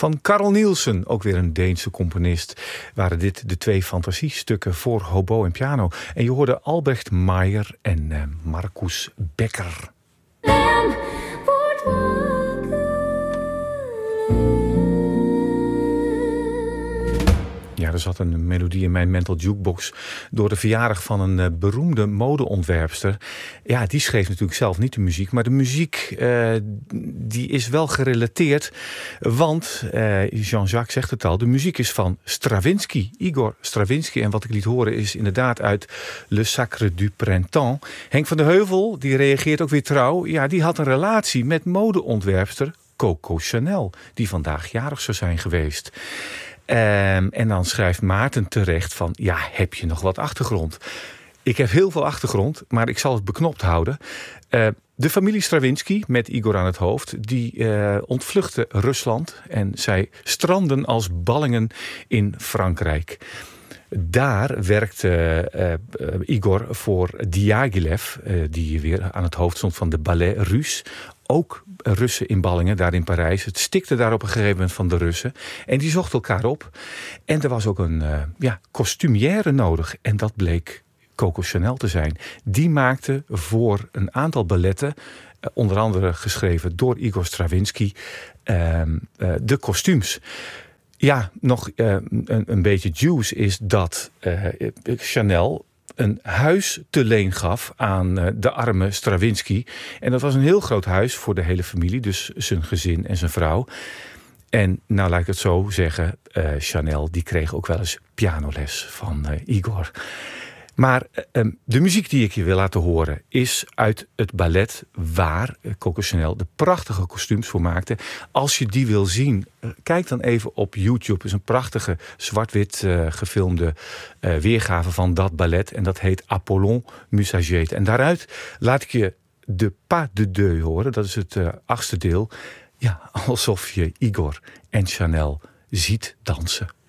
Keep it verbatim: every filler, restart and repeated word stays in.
Van Carl Nielsen, ook weer een Deense componist, waren dit de twee fantasiestukken voor hobo en piano. En je hoorde Albrecht Meijer en uh, Marcus Becker. Ja, er zat een melodie in mijn mental jukebox door de verjaardag van een uh, beroemde modeontwerpster. Ja, die schreef natuurlijk zelf niet de muziek, maar de muziek uh, die is wel gerelateerd. Want, uh, Jean-Jacques zegt het al, de muziek is van Stravinsky, Igor Stravinsky. En wat ik liet horen is inderdaad uit Le Sacre du Printemps. Henk van de Heuvel, die reageert ook weer trouw. Ja, die had een relatie met modeontwerpster Coco Chanel, die vandaag jarig zou zijn geweest. Um, en dan schrijft Maarten terecht van, ja, heb je nog wat achtergrond? Ik heb heel veel achtergrond, maar ik zal het beknopt houden. Uh, de familie Stravinsky, met Igor aan het hoofd, die uh, ontvluchtte Rusland en zij stranden als ballingen in Frankrijk. Daar werkte uh, uh, Igor voor Diaghilev, uh, die weer aan het hoofd stond van de Ballet Russe. Ook Russen in ballingen, daar in Parijs. Het stikte daar op een gegeven moment van de Russen. En die zochten elkaar op. En er was ook een uh, ja, kostumière nodig. En dat bleek Coco Chanel te zijn. Die maakte voor een aantal balletten, uh, onder andere geschreven door Igor Stravinsky, uh, uh, de kostuums. Ja, nog uh, een, een beetje juice is dat uh, Chanel een huis te leen gaf aan uh, de arme Stravinsky. En dat was een heel groot huis voor de hele familie. Dus zijn gezin en zijn vrouw. En nou laat ik het zo zeggen, uh, Chanel die kreeg ook wel eens pianoles van uh, Igor. Maar uh, de muziek die ik je wil laten horen is uit het ballet waar uh, Coco Chanel de prachtige kostuums voor maakte. Als je die wil zien, uh, kijk dan even op YouTube. Het is een prachtige zwart-wit uh, gefilmde uh, weergave van dat ballet. En dat heet Apollon Musagète. En daaruit laat ik je de Pas de Deux horen. Dat is het uh, achtste deel. Ja, alsof je Igor en Chanel ziet dansen.